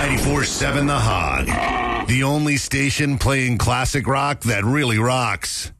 94.7 The Hog, the only station playing classic rock that really rocks.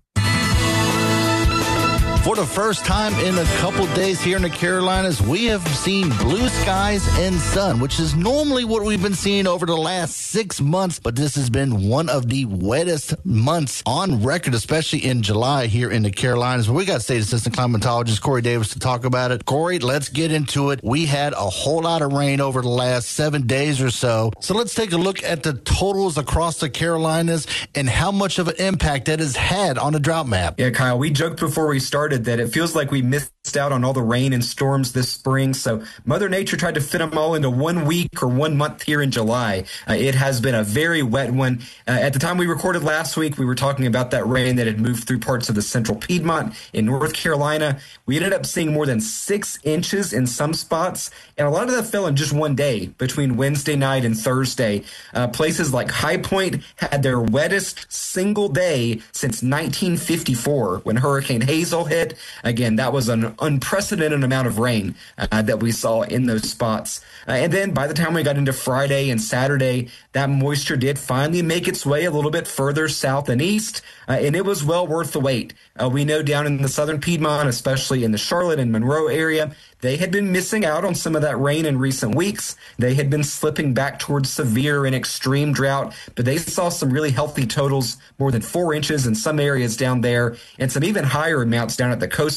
For the first time in a couple days here in the Carolinas, we have seen blue skies and sun, which is normally what we've been seeing over the last 6 months. But this has been one of the wettest months on record, especially in July here in the Carolinas. We got State Assistant Climatologist Corey Davis to talk about it. Corey, let's get into it. We had a whole lot of rain over the last 7 days or so. So let's take a look at the totals across the Carolinas and how much of an impact that has had on the drought map. Yeah, Kyle, we joked before we started that it feels like we missed out on all the rain and storms this spring. So Mother Nature tried to fit them all into 1 week or 1 month here in July. It has been a very wet one. At the time we recorded last week, we were talking about that rain that had moved through parts of the central Piedmont in North Carolina. We ended up seeing more than 6 inches in some spots, and a lot of that fell in just one day between Wednesday night and Thursday. Places like High Point had their wettest single day since 1954 when Hurricane Hazel hit. Again, that was an unprecedented amount of rain that we saw in those spots. And then by the time we got into Friday and Saturday, that moisture did finally make its way a little bit further south and east, and it was well worth the wait. We know down in the southern Piedmont, especially in the Charlotte and Monroe area, they had been missing out on some of that rain in recent weeks. They had been slipping back towards severe and extreme drought, but they saw some really healthy totals, more than 4 inches in some areas down there, and some even higher amounts down at the coast